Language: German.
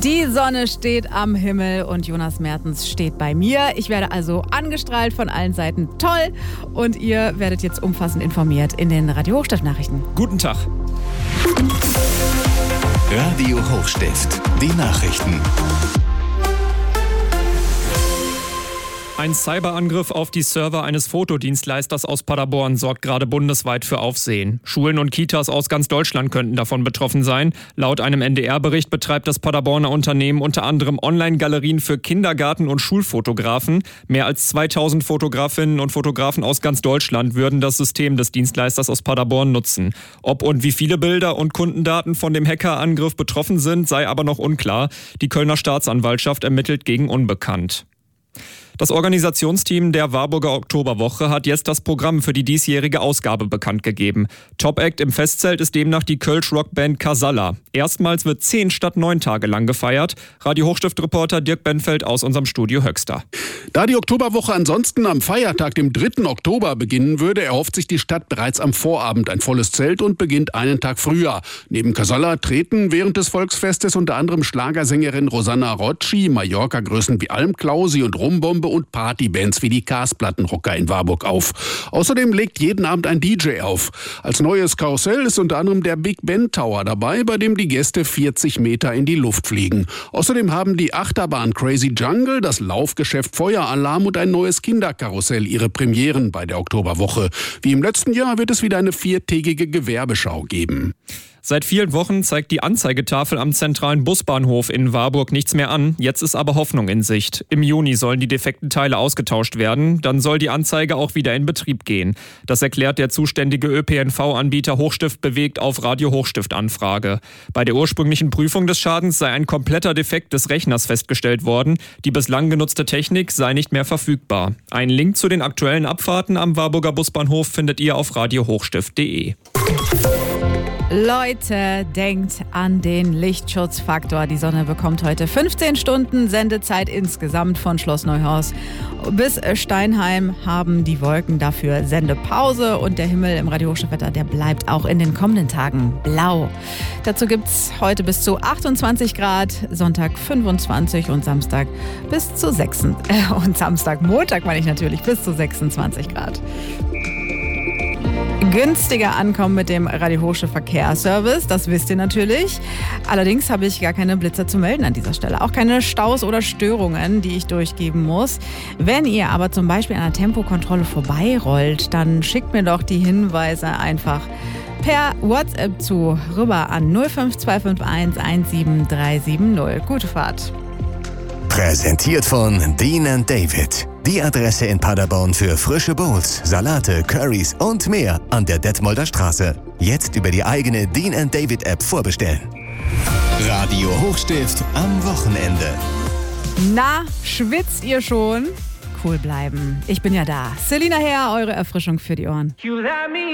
Die Sonne steht am Himmel und Jonas Mertens steht bei mir. Ich werde also angestrahlt von allen Seiten. Toll! Und ihr werdet jetzt umfassend informiert in den Radio Hochstift-Nachrichten. Guten Tag. Radio Hochstift, die Nachrichten. Ein Cyberangriff auf die Server eines Fotodienstleisters aus Paderborn sorgt gerade bundesweit für Aufsehen. Schulen und Kitas aus ganz Deutschland könnten davon betroffen sein. Laut einem NDR-Bericht betreibt das Paderborner Unternehmen unter anderem Online-Galerien für Kindergarten- und Schulfotografen. Mehr als 2000 Fotografinnen und Fotografen aus ganz Deutschland würden das System des Dienstleisters aus Paderborn nutzen. Ob und wie viele Bilder und Kundendaten von dem Hackerangriff betroffen sind, sei aber noch unklar. Die Kölner Staatsanwaltschaft ermittelt gegen Unbekannt. Das Organisationsteam der Warburger Oktoberwoche hat jetzt das Programm für die diesjährige Ausgabe bekannt gegeben. Top-Act im Festzelt ist demnach die Kölsch-Rockband Casalla. Erstmals wird 10 statt 9 Tage lang gefeiert. Radio Hochstift-Reporter Dirk Benfeld aus unserem Studio Höxter. Da die Oktoberwoche ansonsten am Feiertag, dem 3. Oktober, beginnen würde, erhofft sich die Stadt bereits am Vorabend ein volles Zelt und beginnt einen Tag früher. Neben Casalla treten während des Volksfestes unter anderem Schlagersängerin Rosanna Rocci, Mallorca-Größen wie Almklausi und Rumbombe und Partybands wie die Karsplattenrocker in Warburg auf. Außerdem legt jeden Abend ein DJ auf. Als neues Karussell ist unter anderem der Big Ben Tower dabei, bei dem die Gäste 40 Meter in die Luft fliegen. Außerdem haben die Achterbahn Crazy Jungle, das Laufgeschäft Feueralarm und ein neues Kinderkarussell ihre Premieren bei der Oktoberwoche. Wie im letzten Jahr wird es wieder eine 4-tägige Gewerbeschau geben. Seit vielen Wochen zeigt die Anzeigetafel am zentralen Busbahnhof in Warburg nichts mehr an. Jetzt ist aber Hoffnung in Sicht. Im Juni sollen die defekten Teile ausgetauscht werden. Dann soll die Anzeige auch wieder in Betrieb gehen. Das erklärt der zuständige ÖPNV-Anbieter Hochstift bewegt auf Radio Hochstift-Anfrage. Bei der ursprünglichen Prüfung des Schadens sei ein kompletter Defekt des Rechners festgestellt worden. Die bislang genutzte Technik sei nicht mehr verfügbar. Einen Link zu den aktuellen Abfahrten am Warburger Busbahnhof findet ihr auf radiohochstift.de. Leute, denkt an den Lichtschutzfaktor. Die Sonne bekommt heute 15 Stunden Sendezeit insgesamt. Von Schloss Neuhaus bis Steinheim haben die Wolken dafür Sendepause. Und der Himmel im Radio Hochstift-Wetter, der bleibt auch in den kommenden Tagen blau. Dazu gibt es heute bis zu 28 Grad, Sonntag 25 und Samstag bis zu Montag meine ich natürlich, bis zu 26 Grad. Günstiger ankommen mit dem Radio Hochstift Verkehrsservice, das wisst ihr natürlich. Allerdings habe ich gar keine Blitzer zu melden an dieser Stelle. Auch keine Staus oder Störungen, die ich durchgeben muss. Wenn ihr aber zum Beispiel an der Tempokontrolle vorbeirollt, dann schickt mir doch die Hinweise einfach per WhatsApp rüber an 05251 17370. Gute Fahrt. Präsentiert von Dean & David. Die Adresse in Paderborn für frische Bowls, Salate, Currys und mehr an der Detmolder Straße. Jetzt über die eigene Dean & David App vorbestellen. Radio Hochstift am Wochenende. Na, schwitzt ihr schon? Cool bleiben. Ich bin ja da. Selina Herr, eure Erfrischung für die Ohren.